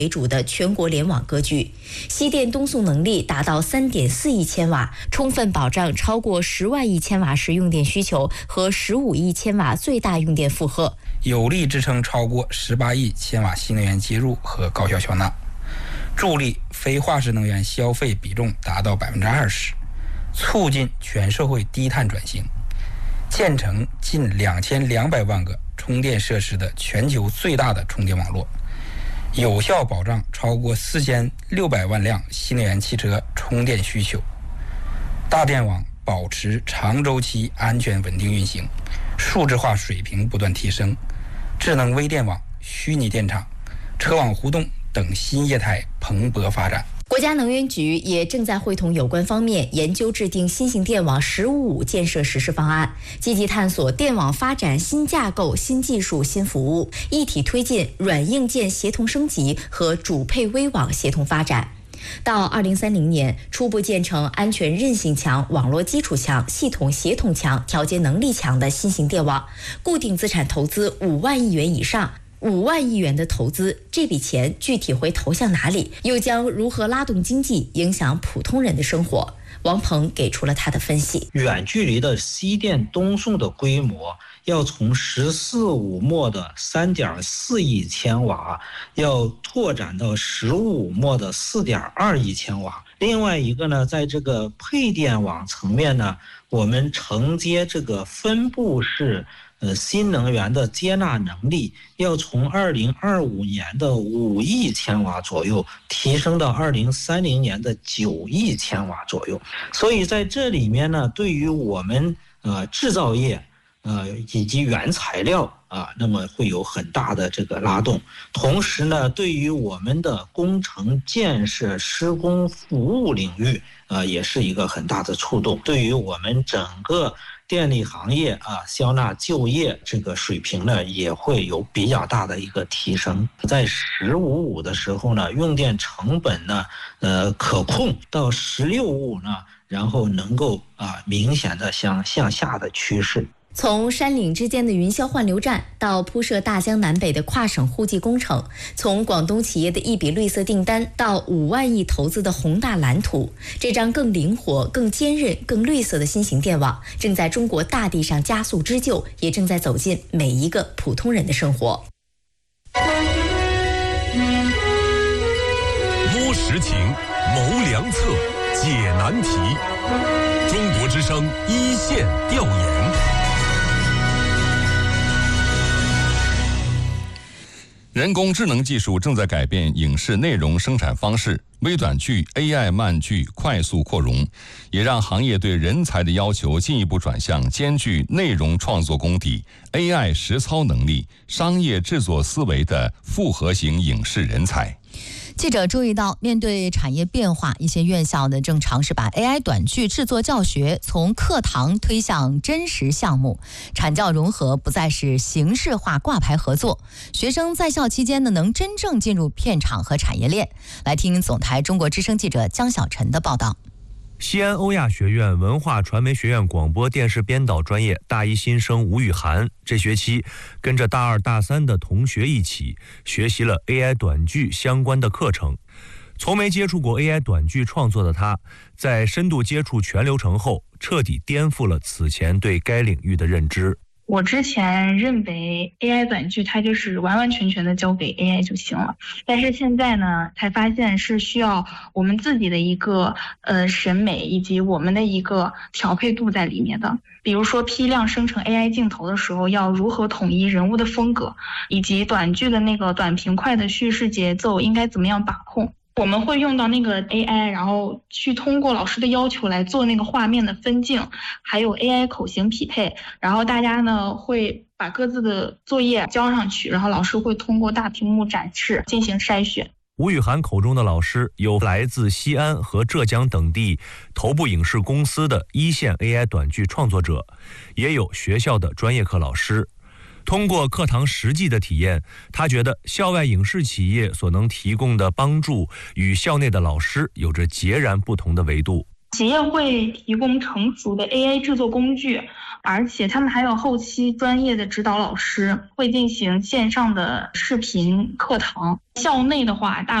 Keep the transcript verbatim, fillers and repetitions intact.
为主的全国联网格局，西电东送能力达到 三点四亿千瓦，充分保障超过十万亿千瓦时用电需求和十五亿千瓦最大用电负荷， 有力支撑超过十八亿千瓦新能源接入和高效缴纳，助力非化石能源消费比重达到 百分之二十， 促进全社会低碳转型，建成近两千两百万个充电设施的全球最大的充电网络，有效保障超过四千六百万辆新能源汽车充电需求。大电网保持长周期安全稳定运行，数字化水平不断提升，智能微电网、虚拟电厂、车网互动等新业态蓬勃发展。 国家能源局也正在会同有关方面研究制定新型电网“十五五”建设实施方案，积极探索电网发展新架构、新技术、新服务，一体推进软硬件协同升级和主配微网协同发展。到二零三零年，初步建成安全韧性强、网络基础强、系统协同强、调节能力强的新型电网，固定资产投资五万亿元以上。五万亿元的投资，这笔钱具体会投向哪里？又将如何拉动经济，影响普通人的生活？王鹏给出了他的分析。 远距离的西电东送的规模要从十四五末的 三点四亿千瓦，要拓展到十五末的 四点二亿千瓦。另外一个呢，在这个配电网层面呢，我们承接这个分布式呃，新能源的接纳能力要从二零二五年的五亿千瓦左右提升到二零三零年的九亿千瓦左右。所以在这里面呢，对于我们呃制造业呃以及原材料啊，那么会有很大的这个拉动。同时呢，对于我们的工程建设、施工服务领域呃也是一个很大的触动。对于我们整个电力行业啊，消纳就业这个水平呢，也会有比较大的一个提升。在十五五的时候呢，用电成本呢，呃，可控到十六五呢，然后能够啊明显的向向下的趋势。 从山岭之间的云霄换流站到铺设大江南北的跨省互济工程，从广东企业的一笔绿色订单到五万亿投资的宏大蓝图，这张更灵活、更坚韧、更绿色的新型电网正在中国大地上加速织就，也正在走进每一个普通人的生活。 摸实情，谋良策，解难题。中国之声一线调研。人工智能技术正在改变影视内容生产方式，微短剧、A I 漫剧快速扩容，也让行业对人才的要求进一步转向兼具内容创作功底、A I 实操能力、商业制作思维的复合型影视人才。 记者注意到，面对产业变化，一些院校呢正尝试把 A I 短剧制作教学从课堂推向真实项目，产教融合不再是形式化挂牌合作，学生在校期间呢能真正进入片场和产业链。来听总台中国之声记者江小晨的报道。 西安欧亚学院文化传媒学院广播电视编导专业大一新生吴雨涵，这学期跟着大二大三的同学一起学习了 A I 短剧相关的课程。从没接触过 A I 短剧创作的他，在深度接触全流程后，彻底颠覆了此前对该领域的认知。 我之前认为 A I 短剧它就是完完全全的交给 A I 就行了，但是现在呢，才发现是需要我们自己的一个呃审美以及我们的一个调配度在里面的。比如说批量生成 A I 镜头的时候，要如何统一人物的风格，以及短剧的那个短平快的叙事节奏应该怎么样把控。我们会用到那个 A I， 然后去通过老师的要求来做那个画面的分镜，还有 A I 口型匹配，然后大家呢会把各自的作业交上去，然后老师会通过大屏幕展示进行筛选。 吴雨涵口中的老师有来自西安和浙江等地头部影视公司的一线 A I 短剧创作者，也有学校的专业课老师。通过课堂实际的体验，他觉得校外影视企业所能提供的帮助与校内的老师有着截然不同的维度。 企业会提供成熟的 A I 制作工具，而且他们还有后期专业的指导老师，会进行线上的视频课堂。校内的话，大